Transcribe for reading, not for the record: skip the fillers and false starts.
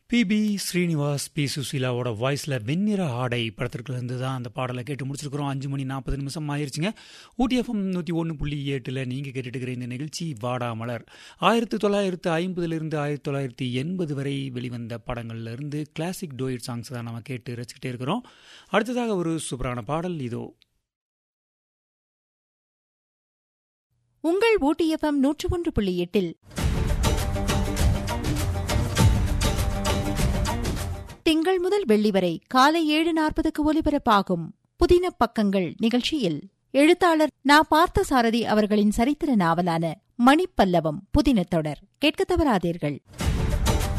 B Srinivas, B சுசீலாவோட வாய்ஸில் வெண்ணிற ஆடை படத்திற்குலேருந்து தான் அந்த பாடலை கேட்டு முடிச்சிருக்கிறோம். 5:40 ஆயிருச்சுங்க. ஊட்டி எஃப்எம் 101.8 நீங்கள் கேட்டுட்டு இருக்கிற இந்த நிகழ்ச்சி வாடாமலர். 1950 1980 வரை வெளிவந்த படங்கள்லேருந்து கிளாசிக் டூயட் சாங்ஸ் தான் நம்ம கேட்டு ரசிக்கிட்டே இருக்கிறோம். அடுத்ததாக ஒரு சூப்பரான பாடல் இதோ. உங்கள் ஊட்டி எஃப்எம் 101.8 திங்கள் முதல் வெள்ளி வரை காலை 7:40 ஒலிபரப்பாகும் புதின பக்கங்கள் நிகழ்ச்சியில் எழுத்தாளர் நா. பார்த்தசாரதி அவர்களின் சரித்திர நாவலான மணிப்பல்லவம் புதின தொடர் கேட்க தவறாதீர்கள்.